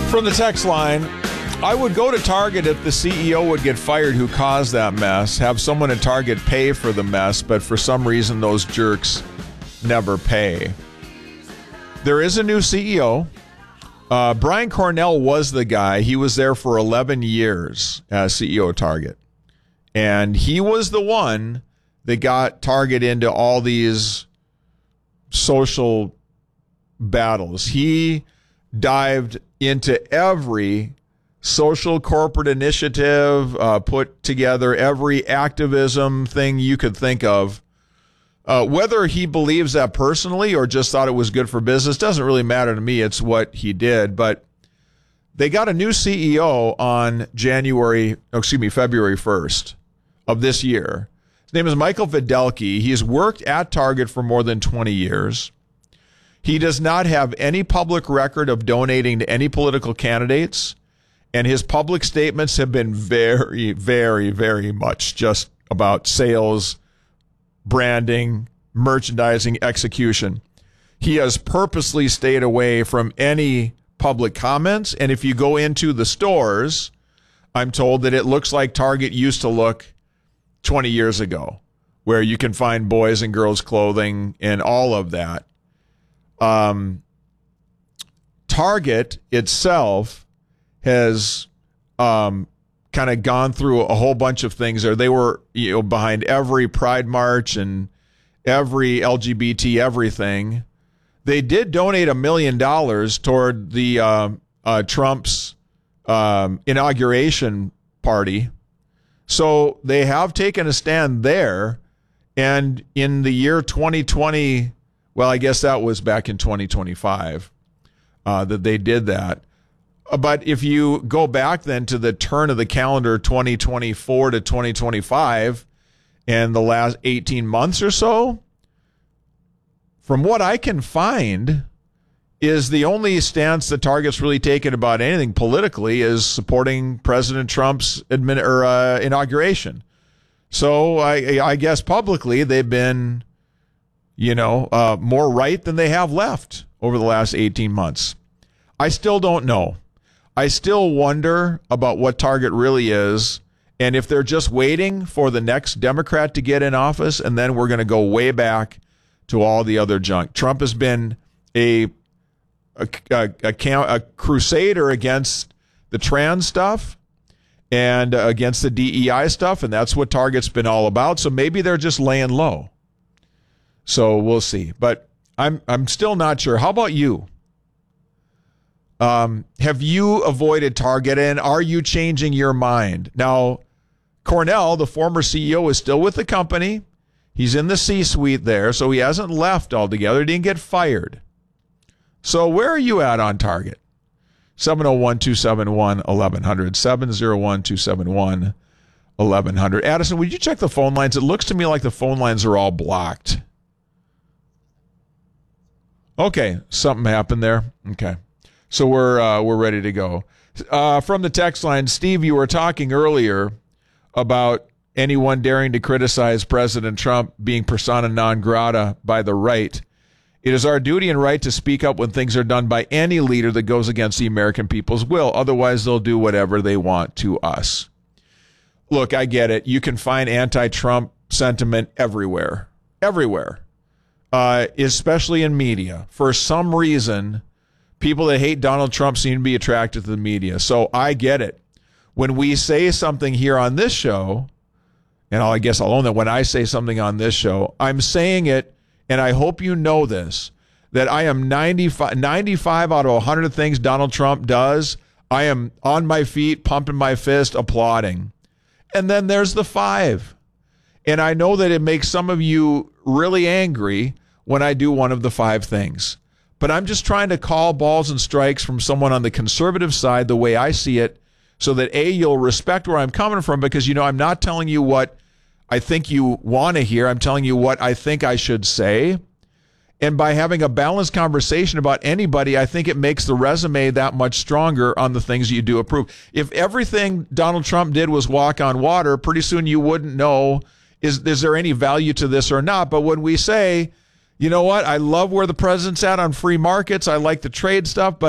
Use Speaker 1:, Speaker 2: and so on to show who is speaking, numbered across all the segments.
Speaker 1: From the text line, I would go to Target if the CEO would get fired who caused that mess, have someone at Target pay for the mess, but for some reason those jerks never pay. There is a new CEO. Brian Cornell was the guy. He was there for 11 years as CEO of Target. And he was the one that got Target into all these social battles. He dived into every social corporate initiative, put together every activism thing you could think of. Whether he believes that personally or just thought it was good for business doesn't really matter to me. It's what he did. But they got a new CEO on February 1st of this year. His name is Michael Videlki. He's worked at Target for more than 20 years. He does not have any public record of donating to any political candidates, and his public statements have been very, very, very much just about sales, branding, merchandising, execution. He has purposely stayed away from any public comments, and if you go into the stores, I'm told that it looks like Target used to look 20 years ago, where you can find boys and girls clothing and all of that. Target itself has kind of gone through a whole bunch of things there. They were behind every Pride March and every LGBT everything. They did donate $1 million toward the Trump's inauguration party. So they have taken a stand there. And in the year 2020, well, I guess that was back in 2025 that they did that. But if you go back then to the turn of the calendar, 2024 to 2025, and the last 18 months or so, from what I can find, is the only stance that Target's really taken about anything politically is supporting President Trump's inauguration. So I guess publicly they've been, more right than they have left over the last 18 months. I still don't know. I still wonder about what Target really is, and if they're just waiting for the next Democrat to get in office, and then we're going to go way back to all the other junk. Trump has been a crusader against the trans stuff and against the DEI stuff, and that's what Target's been all about. So maybe they're just laying low. So we'll see. But I'm still not sure. How about you? Have you avoided Target, and are you changing your mind? Now, Cornell, the former CEO, is still with the company. He's in the C-suite there, so he hasn't left altogether. He didn't get fired. So where are you at on Target? 701-271-1100, 701-271-1100. Addison, would you check the phone lines? It looks to me like the phone lines are all blocked. Okay, something happened there. Okay. So we're ready to go. From the text line, Steve, you were talking earlier about anyone daring to criticize President Trump being persona non grata by the right. It is our duty and right to speak up when things are done by any leader that goes against the American people's will. Otherwise, they'll do whatever they want to us. Look, I get it. You can find anti-Trump sentiment everywhere, especially in media. For some reason, people that hate Donald Trump seem to be attracted to the media. So I get it. When we say something here on this show, and I guess I'll own that when I say something on this show, I'm saying it, and I hope you know this, that I am 95 out of 100 things Donald Trump does, I am on my feet, pumping my fist, applauding. And then there's the 5. And I know that it makes some of you really angry when I do one of the 5 things. But I'm just trying to call balls and strikes from someone on the conservative side the way I see it, so that, A, you'll respect where I'm coming from, because, I'm not telling you what I think you want to hear. I'm telling you what I think I should say. And by having a balanced conversation about anybody, I think it makes the resume that much stronger on the things you do approve. If everything Donald Trump did was walk on water, pretty soon you wouldn't know, is there any value to this or not? But when we say, you know what, I love where the president's at on free markets, I like the trade stuff, but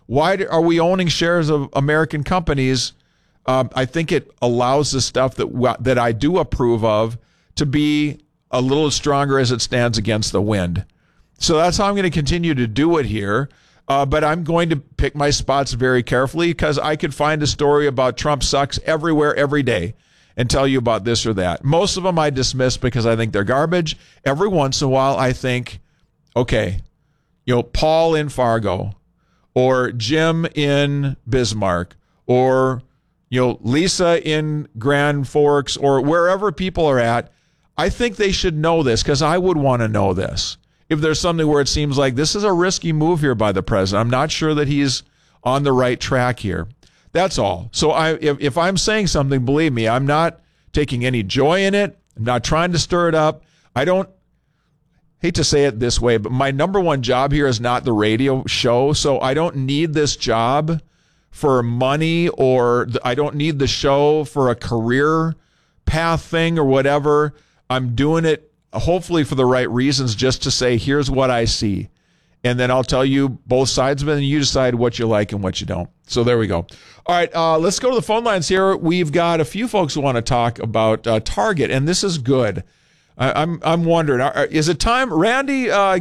Speaker 1: Why are we owning shares of American companies? I think it allows the stuff that I do approve of to be a little stronger as it stands against the wind. So that's how I'm going to continue to do it here. But I'm going to pick my spots very carefully because I could find a story about Trump sucks everywhere, every day, and tell you about this or that. Most of them I dismiss because I think they're garbage. Every once in a while, I think, okay, Paul in Fargo, or Jim in Bismarck, or Lisa in Grand Forks, or wherever people are at. I think they should know this because I would want to know this. If there's something where it seems like this is a risky move here by the president, I'm not sure that he's on the right track here. That's all. So if I'm saying something, believe me, I'm not taking any joy in it. I'm not trying to stir it up. I don't hate to say it this way, but my number one job here is not the radio show. So I don't need this job for money, or I don't need the show for a career path thing or whatever. I'm doing it hopefully for the right reasons, just to say, here's what I see. And then I'll tell you both sides of it, and you decide what you like and what you don't. So there we go. All right, let's go to the phone lines here. We've got a few folks who want to talk about Target, and this is good. I'm wondering, is it time, Randy?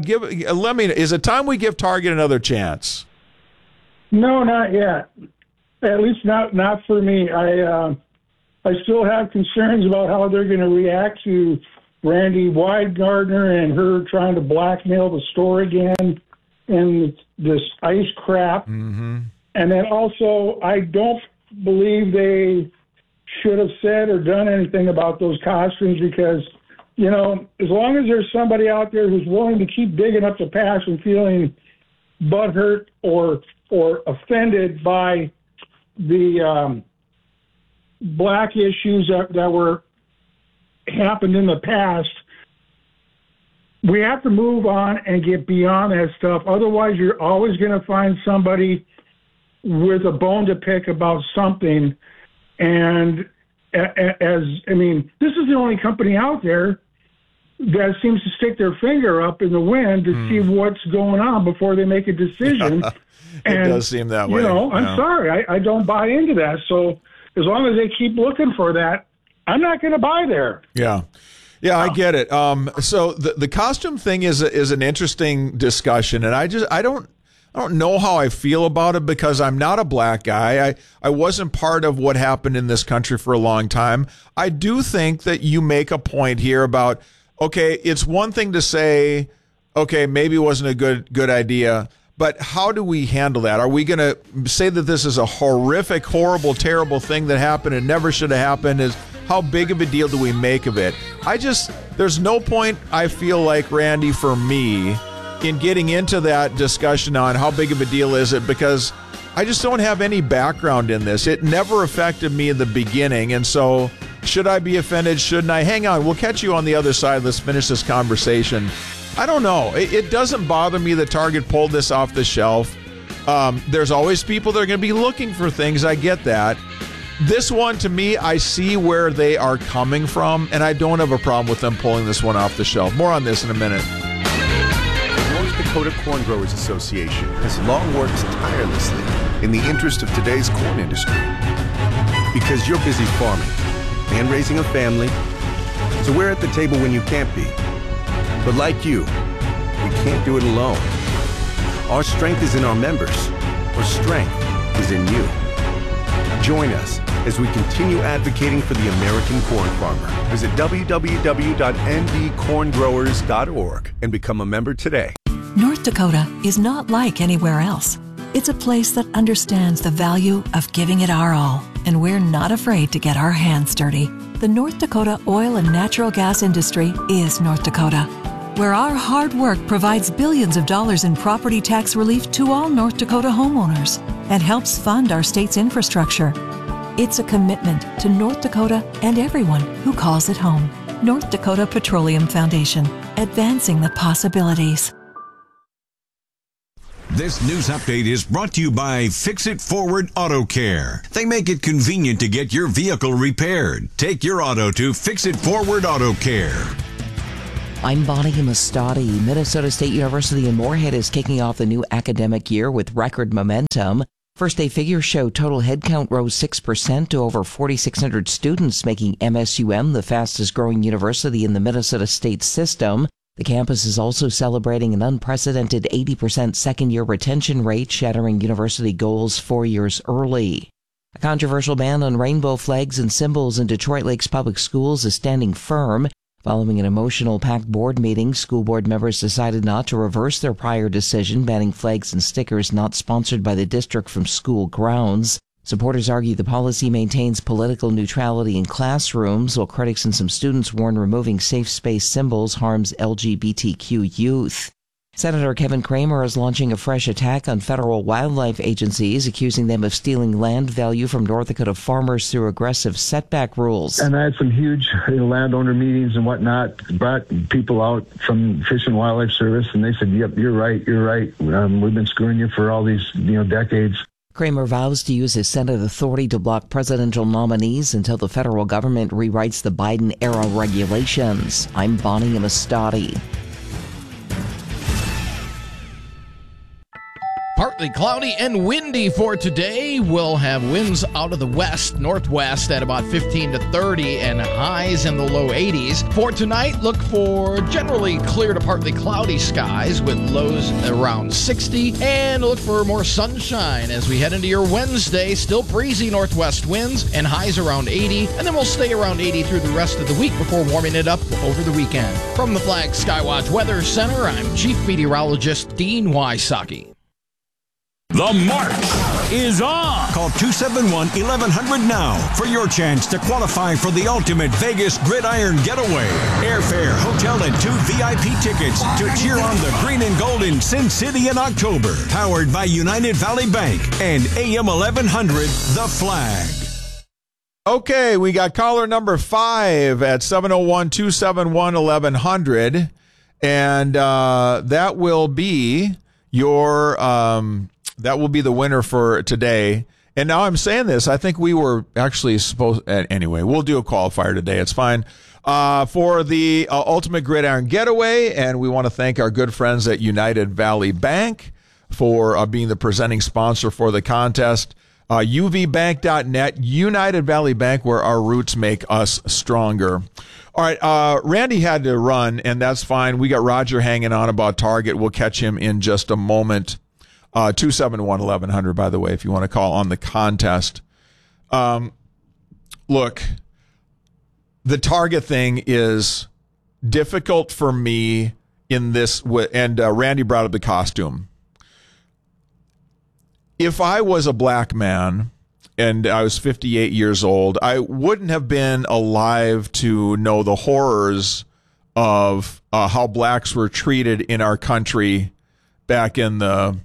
Speaker 1: Is it time we give Target another chance?
Speaker 2: No, not yet. At least not for me. I still have concerns about how they're going to react to Randy Weidgardner and her trying to blackmail the store again and this ICE crap.
Speaker 1: Mm-hmm.
Speaker 2: And then also, I don't believe they should have said or done anything about those costumes because, as long as there's somebody out there who's willing to keep digging up the past and feeling butthurt or offended by the black issues that were happened in the past, we have to move on and get beyond that stuff. Otherwise, you're always going to find somebody with a bone to pick about something. And this is the only company out there that seems to stick their finger up in the wind to see what's going on before they make a decision.
Speaker 1: It does seem that way.
Speaker 2: I'm sorry. I don't buy into that. So as long as they keep looking for that, I'm not going to buy there.
Speaker 1: Yeah, I get it. So the costume thing is an interesting discussion, and I don't know how I feel about it because I'm not a black guy. I wasn't part of what happened in this country for a long time. I do think that you make a point here about, okay, it's one thing to say, okay, maybe it wasn't a good idea, but how do we handle that? Are we going to say that this is a horrific, horrible, terrible thing that happened and never should have happened? How big of a deal do we make of it? There's no point, I feel like, Randy, for me, in getting into that discussion on how big of a deal is it, because I just don't have any background in this. It never affected me in the beginning, and so should I be offended? Shouldn't I? Hang on, we'll catch you on the other side. Let's finish this conversation. I don't know. It doesn't bother me that Target pulled this off the shelf. There's always people that are going to be looking for things. I get that. This one, to me, I see where they are coming from, and I don't have a problem with them pulling this one off the shelf. More on this in a minute.
Speaker 3: The North Dakota Corn Growers Association has long worked tirelessly in the interest of today's corn industry. Because you're busy farming and raising a family, so we're at the table when you can't be. But like you, we can't do it alone. Our strength is in our members. Our strength is in you. Join us as we continue advocating for the American corn farmer. Visit www.ndcorngrowers.org and become a member today.
Speaker 4: North Dakota is not like anywhere else. It's a place that understands the value of giving it our all, and we're not afraid to get our hands dirty. The North Dakota oil and natural gas industry is North Dakota, where our hard work provides billions of dollars in property tax relief to all North Dakota homeowners and helps fund our state's infrastructure. It's a commitment to North Dakota and everyone who calls it home. North Dakota Petroleum Foundation, advancing the possibilities.
Speaker 5: This news update is brought to you by Fix It Forward Auto Care. They make it convenient to get your vehicle repaired. Take your auto to Fix It Forward Auto Care.
Speaker 6: I'm Bonnie Mastati. Minnesota State University in Moorhead is kicking off the new academic year with record momentum. First day figures show total headcount rose 6% to over 4,600 students, making MSUM the fastest growing university in the Minnesota State system. The campus is also celebrating an unprecedented 80% second-year retention rate, shattering university goals 4 years early. A controversial ban on rainbow flags and symbols in Detroit Lakes Public Schools is standing firm. Following an emotional-packed board meeting, school board members decided not to reverse their prior decision banning flags and stickers not sponsored by the district from school grounds. Supporters argue the policy maintains political neutrality in classrooms, while critics and some students warn removing safe space symbols harms LGBTQ youth. Senator Kevin Cramer is launching a fresh attack on federal wildlife agencies, accusing them of stealing land value from North Dakota farmers through aggressive setback rules.
Speaker 7: And I had some huge landowner meetings and whatnot, brought people out from Fish and Wildlife Service, and they said, yep, you're right. We've been screwing you for all these decades.
Speaker 6: Cramer vows to use his Senate authority to block presidential nominees until the federal government rewrites the Biden-era regulations. I'm Bonnie Mastati.
Speaker 8: Partly cloudy and windy for today. We'll have winds out of the west, northwest at about 15 to 30 and highs in the low 80s. For tonight, look for generally clear to partly cloudy skies with lows around 60. And look for more sunshine as we head into your Wednesday. Still breezy northwest winds and highs around 80. And then we'll stay around 80 through the rest of the week before warming it up over the weekend. From the Flag Skywatch Weather Center, I'm Chief Meteorologist Dean Wysocki.
Speaker 5: The march is on. Call 271-1100 now for your chance to qualify for the ultimate Vegas Gridiron Getaway. Airfare, hotel, and 2 VIP tickets to cheer on the green and gold in Sin City in October. Powered by United Valley Bank and AM 1100, The Flag.
Speaker 1: Okay, we got caller number 5 at 701-271-1100. And that will be your... That will be the winner for today. And now I'm saying this, I think we were actually supposed... Anyway, we'll do a qualifier today. It's fine. For the Ultimate Gridiron Getaway, and we want to thank our good friends at United Valley Bank for being the presenting sponsor for the contest. UVbank.net, United Valley Bank, where our roots make us stronger. All right, Randy had to run, and that's fine. We got Roger hanging on about Target. We'll catch him in just a moment. 271-1100, by the way, if you want to call on the contest. Look, the Target thing is difficult for me in this, and Randy brought up the costume. If I was a black man and I was 58 years old, I wouldn't have been alive to know the horrors of how blacks were treated in our country back in the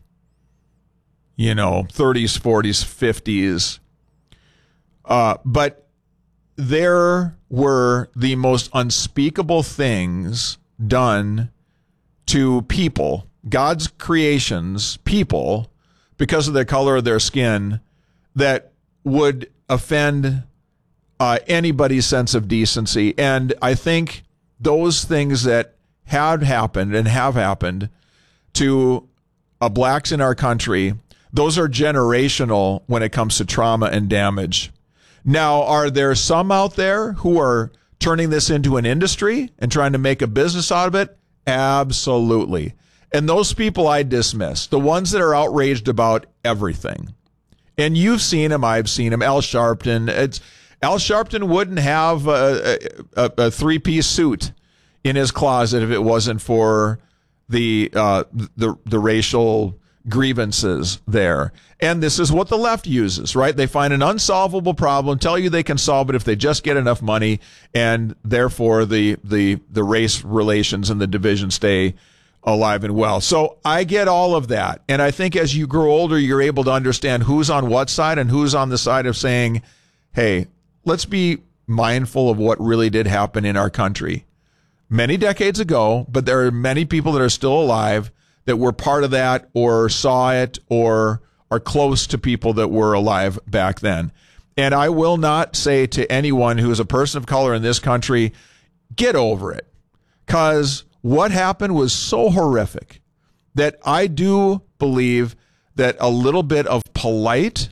Speaker 1: 30s, 40s, 50s. But there were the most unspeakable things done to people, God's creations, people, because of the color of their skin, that would offend anybody's sense of decency. And I think those things that had happened and have happened to blacks in our country, those are generational when it comes to trauma and damage. Now, are there some out there who are turning this into an industry and trying to make a business out of it? Absolutely. And those people I dismiss, the ones that are outraged about everything. And you've seen him, I've seen him, Al Sharpton. Al Sharpton wouldn't have a three-piece suit in his closet if it wasn't for the racial grievances there. And this is what the left uses, right? They find an unsolvable problem, tell you they can solve it if they just get enough money, and therefore the race relations and the division stay alive and well. So I get all of that. And I think as you grow older, you're able to understand who's on what side and who's on the side of saying, hey, let's be mindful of what really did happen in our country many decades ago, but there are many people that are still alive that were part of that or saw it or are close to people that were alive back then. And I will not say to anyone who is a person of color in this country, get over it. because what happened was so horrific that I do believe that a little bit of polite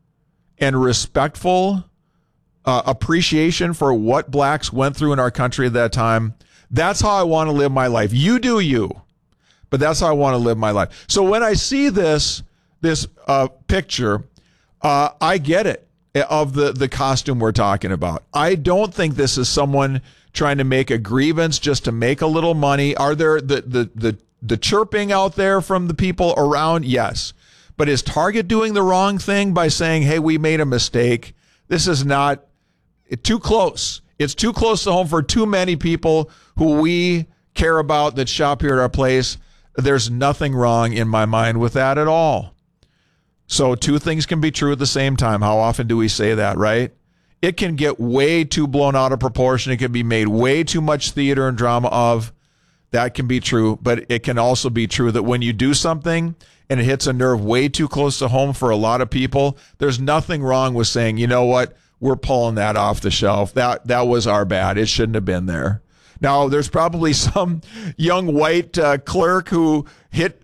Speaker 1: and respectful appreciation for what blacks went through in our country at that time, that's how I want to live my life. You do you, but that's how I want to live my life. So when I see this picture, I get it, of the costume we're talking about. I don't think this is someone trying to make a grievance just to make a little money. Are there the chirping out there from the people around? Yes. But is Target doing the wrong thing by saying, hey, we made a mistake? This is not too close. It's too close to home for too many people who we care about that shop here at our place. There's nothing wrong in my mind with that at all. So two things can be true at the same time. How often do we say that, right? It can get way too blown out of proportion. It can be made way too much theater and drama of. That can be true, but it can also be true that when you do something and it hits a nerve way too close to home for a lot of people, there's nothing wrong with saying, you know what, we're pulling that off the shelf. That was our bad. It shouldn't have been there. Now, there's probably some young white clerk who hit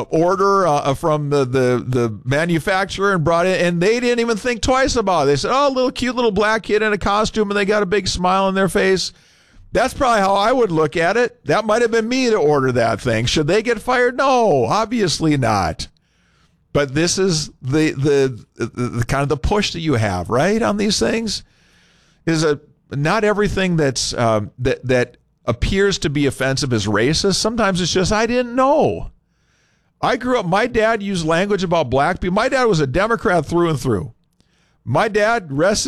Speaker 1: order from the manufacturer and brought it, and they didn't even think twice about it. They said, oh, little cute little black kid in a costume, and they got a big smile on their face. That's probably how I would look at it. That might have been me to order that thing. Should they get fired? No, obviously not. But this is the kind of the push that you have, right, on these things, is not everything that's that appears to be offensive is racist. Sometimes it's just, I didn't know. I grew up, my dad used language about black people. My dad was a Democrat through and through. My dad, rest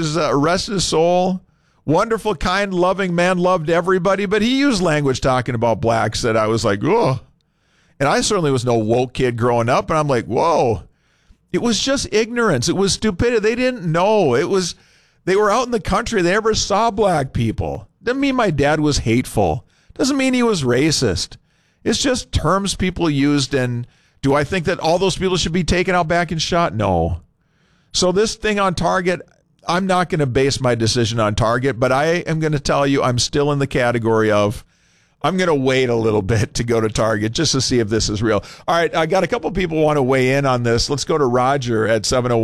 Speaker 1: his soul, wonderful, kind, loving man, loved everybody, but he used language talking about blacks that I was like, oh. And I certainly was no woke kid growing up, and I'm like, whoa. It was just ignorance. It was stupidity. They didn't know. They were out in the country. They never saw black people. Doesn't mean my dad was hateful. Doesn't mean he was racist. It's just terms people used, and do I think that all those people should be taken out back and shot? No. So this thing on Target, I'm not going to base my decision on Target, but I am going to tell you I'm still in the category of I'm going to wait a little bit to go to Target just to see if this is real. All right, I got a couple people who want to weigh in on this. Let's go to Roger at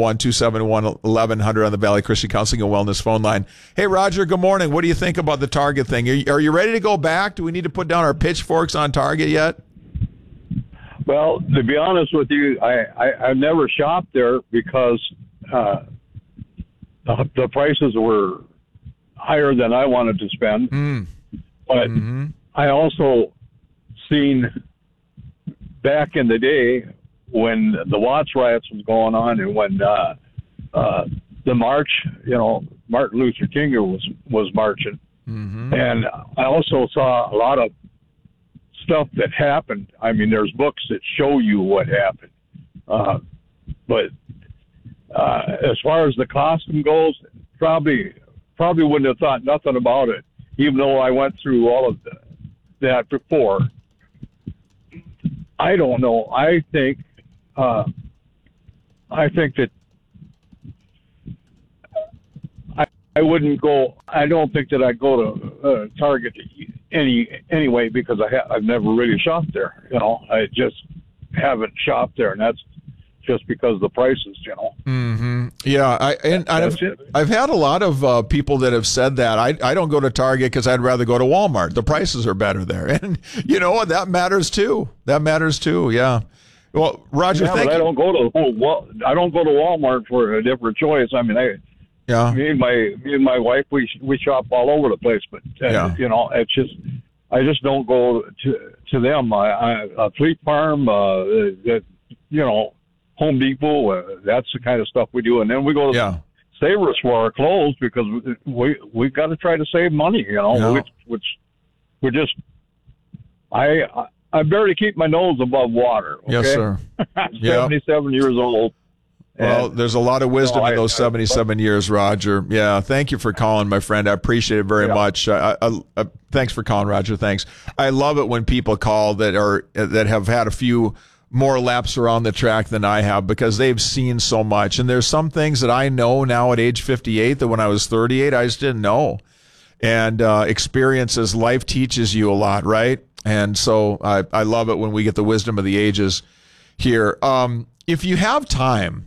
Speaker 1: 701-271-1100 on the Valley Christian Counseling and Wellness phone line. Hey, Roger, good morning. What do you think about the Target thing? Are you ready to go back? Do we need to put down our pitchforks on Target yet?
Speaker 9: Well, to be honest with you, I've never shopped there because the prices were higher than I wanted to spend. But I also seen back in the day when the Watts riots was going on and when the march, Martin Luther King was marching. And I also saw a lot of stuff that happened. I mean, there's books that show you what happened. But as far as the costume goes, probably wouldn't have thought nothing about it, even though I went through all of that before. I don't know. I think that I wouldn't go. I don't think that I'd go to Target anyway because I've never really shopped there. I just haven't shopped there, and that's just because of the prices.
Speaker 1: Yeah, I've had a lot of people that have said that. I don't go to Target because I'd rather go to Walmart. The prices are better there, and you know what? That matters too. Yeah. Well, Roger, thank you.
Speaker 9: I don't go to Walmart for a different choice. I mean, me and my wife, we shop all over the place, but it's just I just don't go to them. Fleet Farm, Home Depot, that's the kind of stuff we do, and then we go to Savers for our clothes because we've got to try to save money, which we're just I barely keep my nose above water. Okay?
Speaker 1: Yes, sir.
Speaker 9: I'm 77 years old.
Speaker 1: Well, there's a lot of wisdom in those 77 years, Roger. Yeah, thank you for calling, my friend. I appreciate it very much. Thanks for calling, Roger. Thanks. I love it when people call that have had a few more laps around the track than I have because they've seen so much. And there's some things that I know now at age 58 that when I was 38, I just didn't know. and experiences. Life teaches you a lot, right? And so I love it when we get the wisdom of the ages here. If you have time,